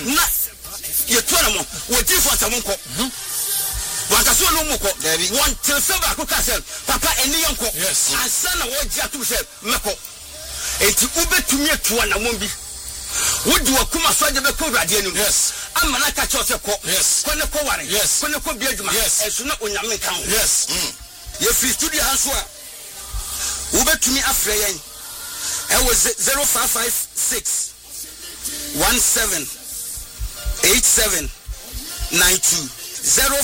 na ye to na mo wo di for asamonko wakaso no moko one till seba ko kasel papa eni yonko asa na wo ji atu se meko enti ubetumi atuwa na mombi wodi wakuma soje be ko rade anu amana ka cho se ko ne ko ware ko ne ko biadwuma enso na onyame kan ye free studio hanso a ubetumi afre yen e was 0556 17 87 92